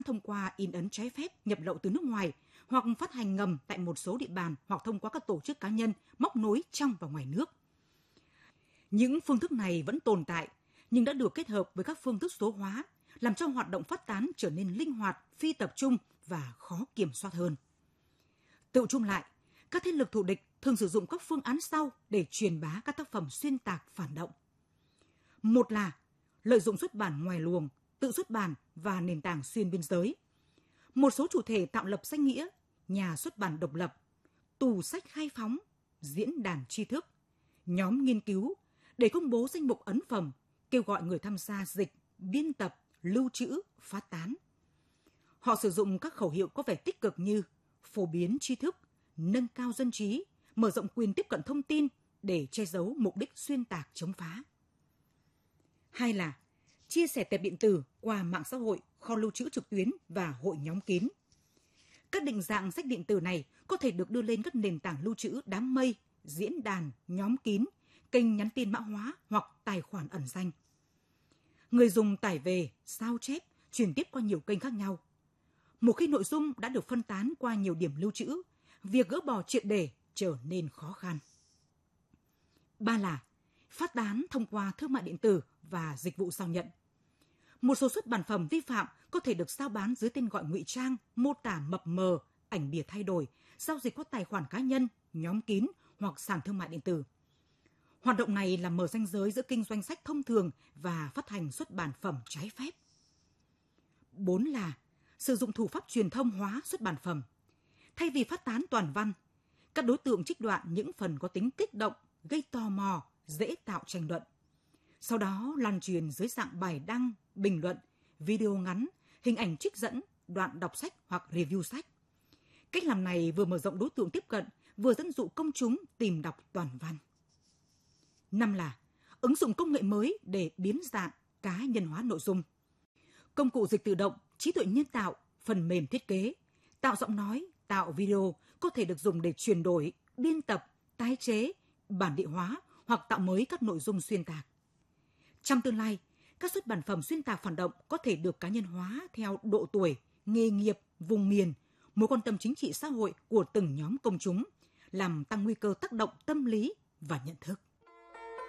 thông qua in ấn trái phép, nhập lậu từ nước ngoài hoặc phát hành ngầm tại một số địa bàn hoặc thông qua các tổ chức cá nhân móc nối trong và ngoài nước. Những phương thức này vẫn tồn tại nhưng đã được kết hợp với các phương thức số hóa, làm cho hoạt động phát tán trở nên linh hoạt, phi tập trung và khó kiểm soát hơn. Tựu chung lại, các thế lực thù địch thường sử dụng các phương án sau để truyền bá các tác phẩm xuyên tạc phản động. Một là lợi dụng xuất bản ngoài luồng, tự xuất bản và nền tảng xuyên biên giới. Một số chủ thể tạo lập danh nghĩa, nhà xuất bản độc lập, tủ sách khai phóng, diễn đàn tri thức, nhóm nghiên cứu để công bố danh mục ấn phẩm, kêu gọi người tham gia dịch, biên tập, lưu trữ, phát tán. Họ sử dụng các khẩu hiệu có vẻ tích cực như phổ biến tri thức, nâng cao dân trí, mở rộng quyền tiếp cận thông tin để che giấu mục đích xuyên tạc chống phá. Hai là chia sẻ tệp điện tử qua mạng xã hội, kho lưu trữ trực tuyến và hội nhóm kín. Các định dạng sách điện tử này có thể được đưa lên các nền tảng lưu trữ đám mây, diễn đàn, nhóm kín, kênh nhắn tin mã hóa hoặc tài khoản ẩn danh. Người dùng tải về, sao chép, truyền tiếp qua nhiều kênh khác nhau. Một khi nội dung đã được phân tán qua nhiều điểm lưu trữ, việc gỡ bỏ triệt để trở nên khó khăn. Ba là phát tán thông qua thương mại điện tử và dịch vụ giao nhận. Một số xuất bản phẩm vi phạm có thể được giao bán dưới tên gọi ngụy trang, mô tả mập mờ, ảnh bìa thay đổi, giao dịch qua tài khoản cá nhân, nhóm kín hoặc sàn thương mại điện tử. Hoạt động này là mở ranh giới giữa kinh doanh sách thông thường và phát hành xuất bản phẩm trái phép. 4 là sử dụng thủ pháp truyền thông hóa xuất bản phẩm. Thay vì phát tán toàn văn, các đối tượng trích đoạn những phần có tính kích động, gây tò mò, dễ tạo tranh luận. Sau đó lan truyền dưới dạng bài đăng, bình luận, video ngắn, hình ảnh trích dẫn, đoạn đọc sách hoặc review sách. Cách làm này vừa mở rộng đối tượng tiếp cận, vừa dẫn dụ công chúng tìm đọc toàn văn. 5 là ứng dụng công nghệ mới để biến dạng, cá nhân hóa nội dung. Công cụ dịch tự động, trí tuệ nhân tạo, phần mềm thiết kế, tạo giọng nói, tạo video có thể được dùng để chuyển đổi, biên tập, tái chế, bản địa hóa hoặc tạo mới các nội dung xuyên tạc. Trong tương lai, các xuất bản phẩm xuyên tạc phản động có thể được cá nhân hóa theo độ tuổi, nghề nghiệp, vùng miền, mối quan tâm chính trị xã hội của từng nhóm công chúng, làm tăng nguy cơ tác động tâm lý và nhận thức.